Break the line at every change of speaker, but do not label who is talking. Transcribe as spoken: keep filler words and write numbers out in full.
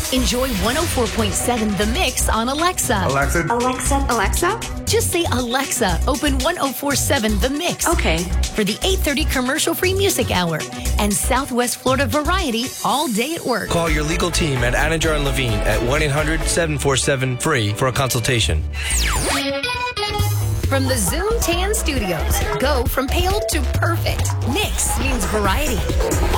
Enjoy one oh four point seven The Mix on Alexa.
Alexa.
Alexa. Alexa.
Just say, Alexa, open one oh four point seven The Mix.
Okay.
For the eight thirty commercial-free music hour and Southwest Florida variety all day at work.
Call your legal team at Anidjar and Levine at one eight hundred seven four seven free for a consultation.
From the Zoom Tan Studios, go from pale to perfect. Mix means variety.